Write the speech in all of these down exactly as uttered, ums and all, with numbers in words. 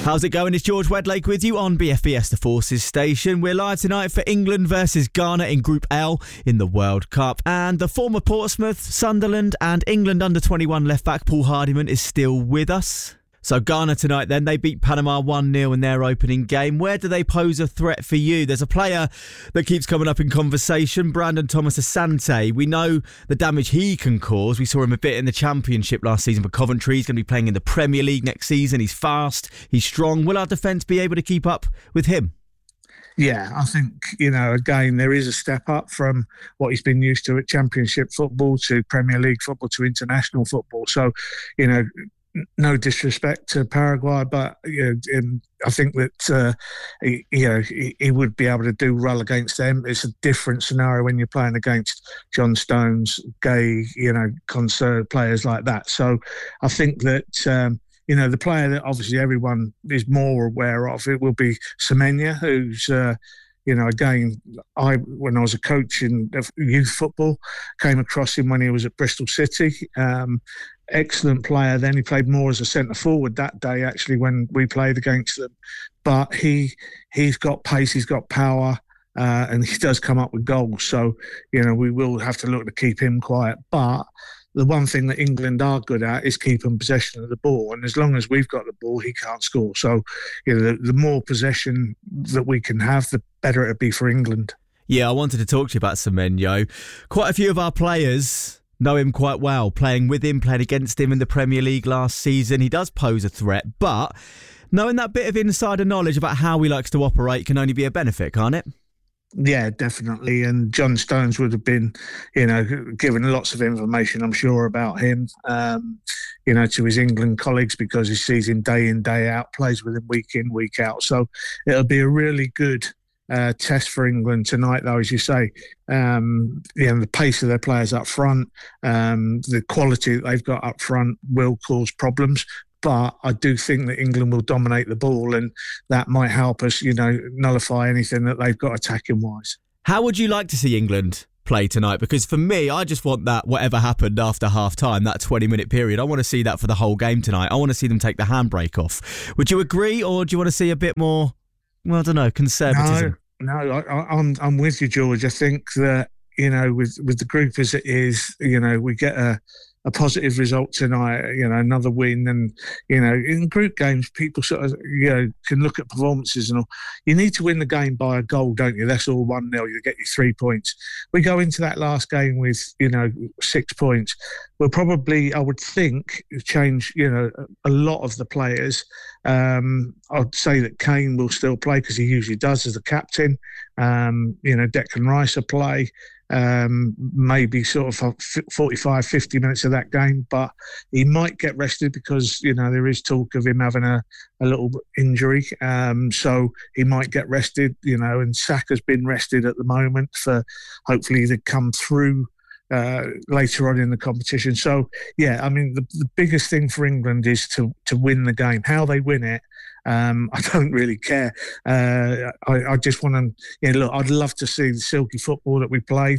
How's it going? It's George Wedlake with you on B F B S The Forces station. We're live tonight for England versus Ghana in Group L in the World Cup. And the former Portsmouth, Sunderland and England under twenty-one left-back Paul Hardiman is still with us. So Ghana tonight then, they beat Panama one nil in their opening game. Where do they pose a threat for you? There's a player that keeps coming up in conversation, Brandon Thomas Asante. We know the damage he can cause. We saw him a bit in the Championship last season for Coventry. He's going to be playing in the Premier League next season. He's fast, he's strong. Will our defence be able to keep up with him? Yeah, I think, you know, again, there is a step up from what he's been used to at Championship football to Premier League football to international football. So, you know, no disrespect to Paraguay, but you know, I think that uh, he, you know he, he would be able to do well against them. It's a different scenario when you're playing against John Stones, Gay, you know, concert players like that. So I think that um, you know the player that obviously everyone is more aware of it will be Semenya, who's. Uh, You know, again, I when I was a coach in youth football, came across him when he was at Bristol City. Um, excellent player. Then he played more as a centre forward that day, actually, when we played against them. But he he's got pace, he's got power, uh, and he does come up with goals. So you know, we will have to look to keep him quiet. But the one thing that England are good at is keeping possession of the ball. And as long as we've got the ball, he can't score. So, you know, the, the more possession that we can have, the better it'll be for England. Yeah, I wanted to talk to you about Semenyo. Quite a few of our players know him quite well, playing with him, played against him in the Premier League last season. He does pose a threat, but knowing that bit of insider knowledge about how he likes to operate can only be a benefit, can't it? Yeah, definitely. And John Stones would have been, you know, given lots of information, I'm sure, about him, um, you know, to his England colleagues because he sees him day in, day out, plays with him week in, week out. So it'll be a really good uh, test for England tonight, though, as you say. Um, you know, the pace of their players up front, um, the quality that they've got up front will cause problems. But I do think that England will dominate the ball and that might help us, you know, nullify anything that they've got attacking-wise. How would you like to see England play tonight? Because for me, I just want that whatever happened after half-time, that twenty-minute period, I want to see that for the whole game tonight. I want to see them take the handbrake off. Would you agree, or do you want to see a bit more, well, I don't know, conservatism? No, no I, I'm, I'm with you, George. I think that, you know, with, with the group as it is, you know, we get a... a positive result tonight, you know, another win. And, you know, in group games, people sort of, you know, can look at performances and all. You need to win the game by a goal, don't you? That's all one nil. You get your three points. We go into that last game with, you know, six points. We'll probably, I would think, change, you know, a lot of the players. Um, I'd say that Kane will still play because he usually does as the captain. Um, you know, Declan Rice will play. Um, maybe sort of forty-five, fifty minutes of that game, but he might get rested because, you know, there is talk of him having a, a little injury. Um, so he might get rested, you know, and Saka's been rested at the moment for hopefully to come through uh, later on in the competition. So, yeah, I mean, the, the biggest thing for England is to, to win the game. How they win it, Um, I don't really care. Uh, I, I just want to, you know, look, I'd love to see the silky football that we played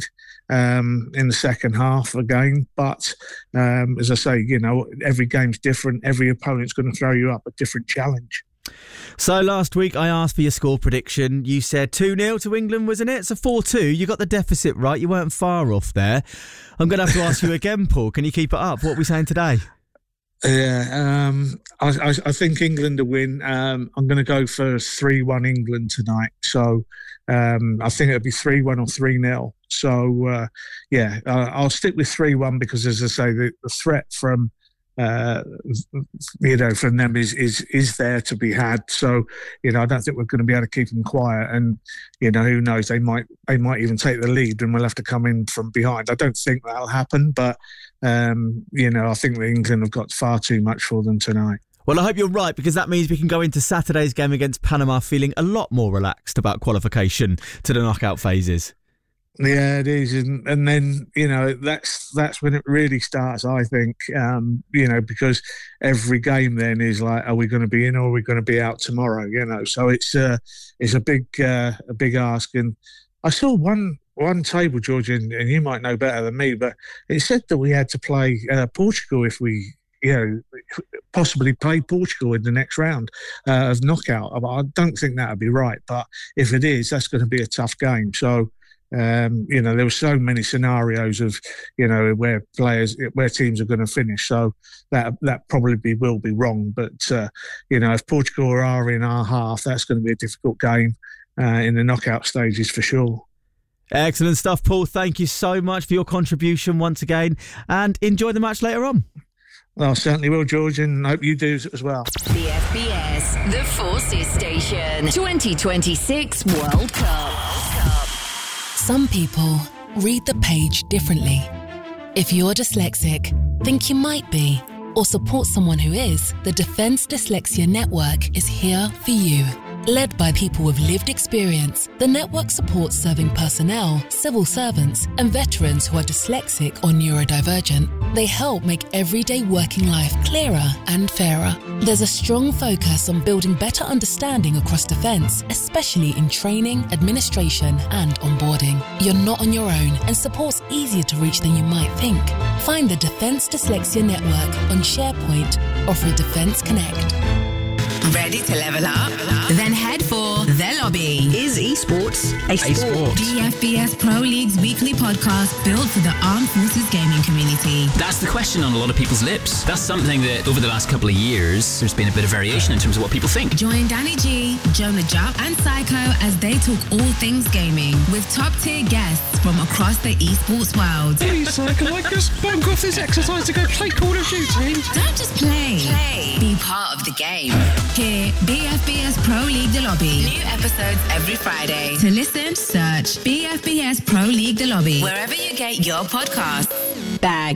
um, in the second half again. But um, as I say, you know, every game's different. Every opponent's going to throw you up a different challenge. So last week I asked for your score prediction. You said two nil to England, wasn't it? So four two. You got the deficit right. You weren't far off there. I'm going to have to ask you again, Paul. Can you keep it up? What are we saying today? Yeah, um, I, I, I think England will win. Um, I'm going to go for three one England tonight. So um, I think it'll be three one or three nil. So, uh, yeah, uh, I'll stick with three one because, as I say, the, the threat from, uh, you know, from them is, is, is there to be had. So, you know, I don't think we're going to be able to keep them quiet. And, you know, who knows, they might they might even take the lead and we'll have to come in from behind. I don't think that'll happen, but Um, you know, I think that England have got far too much for them tonight. Well, I hope you're right, because that means we can go into Saturday's game against Panama feeling a lot more relaxed about qualification to the knockout phases. Yeah, it is, and, and then you know that's that's when it really starts. I think, um, you know, because every game then is like, are we going to be in or are we going to be out tomorrow? You know, so it's uh, it's a big uh, a big ask. And I saw one. One table, George, and, and you might know better than me, but it said that we had to play uh, Portugal if we you know, possibly play Portugal in the next round uh, of knockout. I don't think that would be right, but if it is, that's going to be a tough game. So, um, you know, there were so many scenarios of, you know, where players, where teams are going to finish. So that that probably be, will be wrong. But, uh, you know, if Portugal are in our half, that's going to be a difficult game uh, in the knockout stages for sure. Excellent stuff, Paul. Thank you so much for your contribution once again, and enjoy the match later on. Well, I certainly will, George, and hope you do as well. B F B S, the Forces Station, twenty twenty-six World Cup. Some people read the page differently. If you're dyslexic, think you might be, or support someone who is, the Defence Dyslexia Network is here for you. Led by people with lived experience, the network supports serving personnel, civil servants, and veterans who are dyslexic or neurodivergent. They help make everyday working life clearer and fairer. There's a strong focus on building better understanding across defence, especially in training, administration, and onboarding. You're not on your own, and support's easier to reach than you might think. Find the Defence Dyslexia Network on SharePoint or through Defence Connect. Ready to level up? Then head for The Lobby. Is esports a sport? D F B S Pro League's weekly podcast built for the Armed Forces gaming community. That's the question on a lot of people's lips. That's something that over the last couple of years, there's been a bit of variation in terms of what people think. Join Danny G, Jonah Jupp, and Psycho as they talk all things gaming with top-tier guests from across the esports world. Please, Psycho, I just bunk off this exercise to go play Call of Duty. Don't just play. Play. Be part of the game. Hear B F B S Pro League The Lobby. New episodes every Friday. To listen, search B F B S Pro League The Lobby wherever you get your podcasts. Bag.